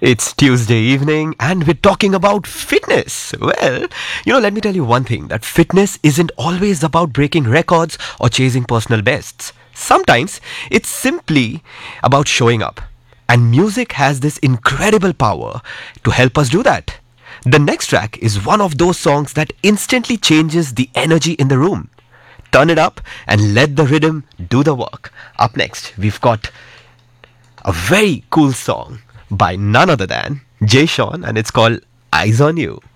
It's Tuesday evening and we're talking about fitness. Well, let me tell you one thing, that fitness isn't always about breaking records or chasing personal bests. Sometimes it's simply about showing up. And music has this incredible power to help us do that. The next track is one of those songs that instantly changes the energy in the room. Turn it up and let the rhythm do the work. Up next, we've got a very cool song by none other than Jay Sean, and it's called Eyes on You.